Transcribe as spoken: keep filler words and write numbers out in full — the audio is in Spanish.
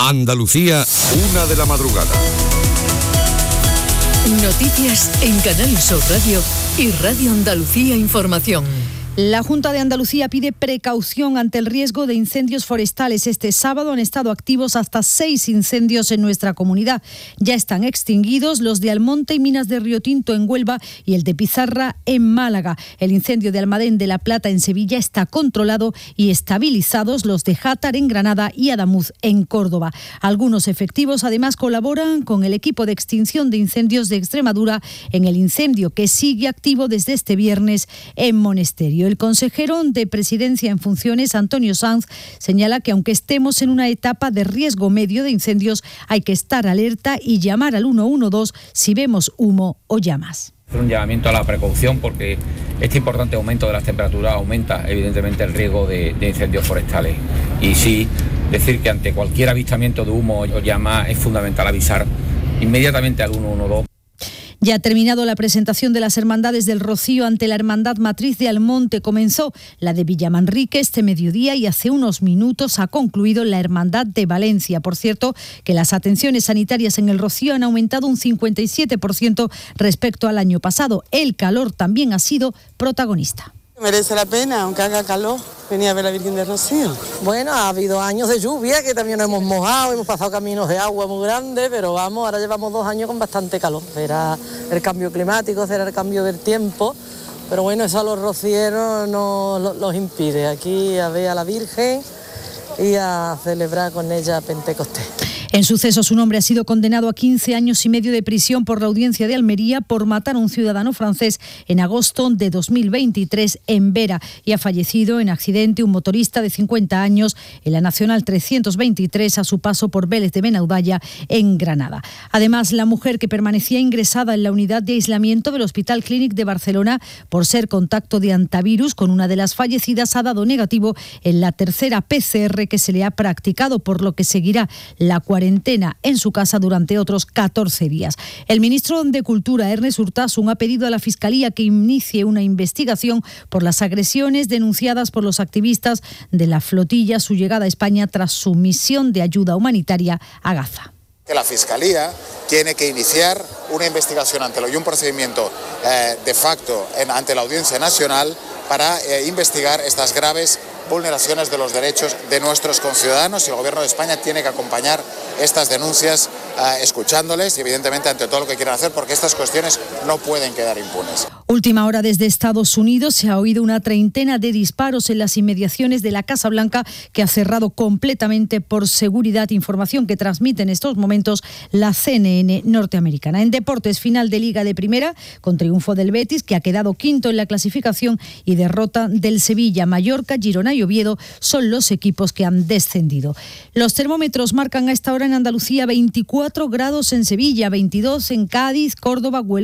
Andalucía, una de la madrugada. Noticias en Canal Sur Radio y Radio Andalucía Información. La Junta de Andalucía pide precaución ante el riesgo de incendios forestales. Este sábado han estado activos hasta seis incendios en nuestra comunidad. Ya están extinguidos los de Almonte y Minas de Río Tinto en Huelva y el de Pizarra en Málaga. El incendio de Almadén de la Plata en Sevilla está controlado y estabilizados los de Játar en Granada y Adamuz en Córdoba. Algunos efectivos además colaboran con el equipo de extinción de incendios de Extremadura en el incendio que sigue activo desde este viernes en Monesterio. El consejero de Presidencia en funciones, Antonio Sanz, señala que aunque estemos en una etapa de riesgo medio de incendios, hay que estar alerta y llamar al uno uno dos si vemos humo o llamas. Hacer un llamamiento a la precaución porque este importante aumento de las temperaturas aumenta evidentemente el riesgo de, de incendios forestales. Y sí, decir que ante cualquier avistamiento de humo o llama es fundamental avisar inmediatamente al uno uno dos. Ya ha terminado la presentación de las Hermandades del Rocío ante la Hermandad Matriz de Almonte. Comenzó la de Villamanrique este mediodía y hace unos minutos ha concluido la Hermandad de Valencia. Por cierto, que las atenciones sanitarias en el Rocío han aumentado un cincuenta y siete por ciento respecto al año pasado. El calor también ha sido protagonista. Merece la pena, aunque haga calor, venir a ver a la Virgen del Rocío. Bueno, ha habido años de lluvia que también nos hemos mojado, hemos pasado caminos de agua muy grandes, pero vamos, ahora llevamos dos años con bastante calor. Será el cambio climático, será el cambio del tiempo, pero bueno, eso a los rocieros no los impide. Aquí a ver a la Virgen y a celebrar con ella Pentecostés. En sucesos, un hombre ha sido condenado a quince años y medio de prisión por la Audiencia de Almería por matar a un ciudadano francés en agosto de dos mil veintitrés en Vera y ha fallecido en accidente un motorista de cincuenta años en la Nacional trescientos veintitrés a su paso por Vélez de Benaudalla en Granada. Además, la mujer que permanecía ingresada en la unidad de aislamiento del Hospital Clínic de Barcelona por ser contacto de antivirus con una de las fallecidas ha dado negativo en la tercera P C R que se le ha practicado, por lo que seguirá la cuarentena en su casa durante otros catorce días. El ministro de Cultura, Ernest Urtasun, ha pedido a la Fiscalía que inicie una investigación por las agresiones denunciadas por los activistas de la flotilla a su llegada a España tras su misión de ayuda humanitaria a Gaza. Que la Fiscalía tiene que iniciar una investigación ante lo y un procedimiento eh, de facto en, ante la Audiencia Nacional para eh, investigar estas graves vulneraciones de los derechos de nuestros conciudadanos, y el Gobierno de España tiene que acompañar estas denuncias eh, escuchándoles y evidentemente ante todo lo que quieran hacer, porque estas cuestiones no pueden quedar impunes. Última hora desde Estados Unidos. Se ha oído una treintena de disparos en las inmediaciones de la Casa Blanca, que ha cerrado completamente por seguridad, información que transmite en estos momentos la C N N norteamericana. En deportes, final de Liga de Primera con triunfo del Betis, que ha quedado quinto en la clasificación, y derrota del Sevilla. Mallorca, Girona y Oviedo son los equipos que han descendido. Los termómetros marcan a esta hora en Andalucía veinticuatro grados en Sevilla, veintidós en Cádiz, Córdoba, Huelva